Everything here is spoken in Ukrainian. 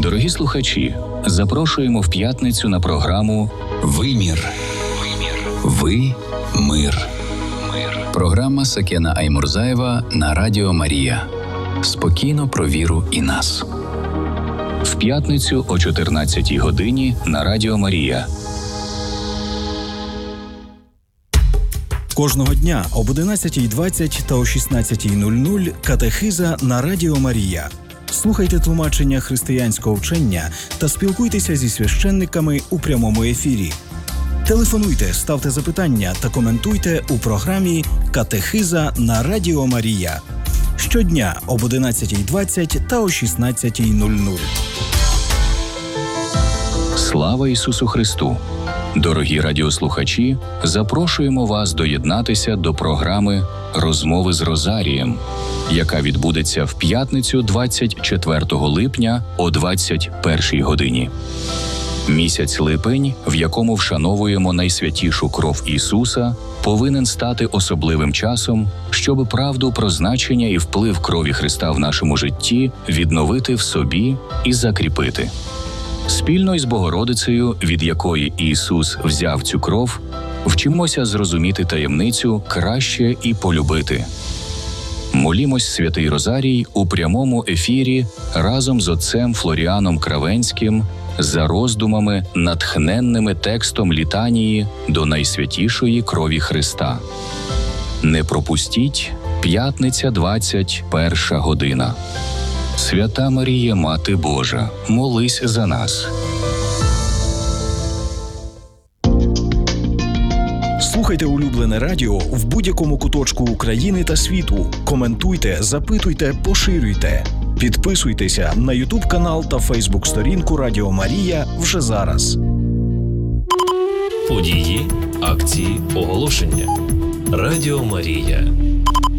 Дорогі слухачі, запрошуємо в п'ятницю на програму «Вимір. Ви – мир». Програма Сакена Аймурзаєва на Радіо Марія. Спокійно про віру і нас. в п'ятницю о 14-й годині на Радіо Марія. Кожного дня об 11:20 та о 16:00 катехиза на Радіо Марія. Слухайте тлумачення християнського вчення та спілкуйтеся зі священниками у прямому ефірі. Телефонуйте, ставте запитання та коментуйте у програмі «Катехиза на Радіо Марія». Щодня об 11:20 та о 16:00. Слава Ісусу Христу! Дорогі радіослухачі, запрошуємо вас доєднатися до програми «Розмови з Розарієм», яка відбудеться в п'ятницю 24 липня о 21 годині. Місяць липень, в якому вшановуємо найсвятішу кров Ісуса, повинен стати особливим часом, щоб правду про значення і вплив крові Христа в нашому житті відновити в собі і закріпити. Спільно із Богородицею, від якої Ісус взяв цю кров, вчимося зрозуміти таємницю краще і полюбити. Молімось Святий Розарій у прямому ефірі разом з отцем Флоріаном Кравенським за роздумами, натхненними текстом літанії до найсвятішої крові Христа. Не пропустіть, п'ятниця, 21 година. Свята Марія, Мати Божа, молись за нас. Слухайте улюблене радіо в будь-якому куточку України та світу. Коментуйте, запитуйте, поширюйте. Підписуйтеся на YouTube-канал та Facebook-сторінку Радіо Марія вже зараз. Події, акції, оголошення. Радіо Марія.